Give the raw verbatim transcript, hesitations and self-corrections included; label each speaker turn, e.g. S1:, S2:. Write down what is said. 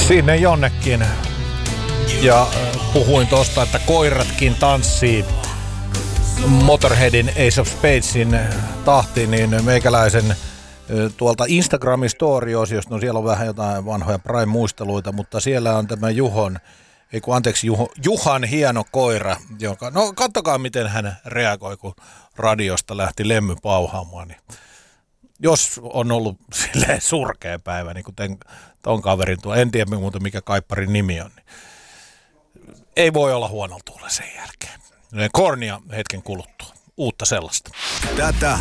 S1: Sinne jonnekin. Ja puhuin tosta, että koiratkin tanssii Motorheadin Ace of Spadesin tahtiin, niin meikäläisen tuolta Instagramin story-osiosta, no siellä on vähän jotain vanhoja Prime-muisteluita, mutta siellä on tämä Juhon, ei kun anteeksi, Juho, Juhan hieno koira, joka, no katsokaa miten hän reagoi, kun radiosta lähti lemmy pauhaamaan, niin jos on ollut silleen surkea päivä, niin kuten ton kaverin tuo, en tiedä muuten mikä kaipparin nimi on, niin ei voi olla huonolla tuulla sen jälkeen. Kornia hetken kuluttua, uutta sellaista.
S2: Tätä